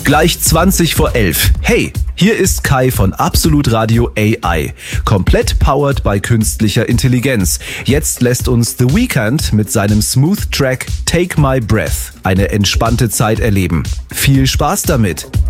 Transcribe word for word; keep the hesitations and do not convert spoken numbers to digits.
Gleich zwanzig vor elf. Hey, hier ist Kai von Absolut Radio A I. Komplett powered by künstlicher Intelligenz. Jetzt lässt uns The Weeknd mit seinem Smooth Track Take My Breath eine entspannte Zeit erleben. Viel Spaß damit!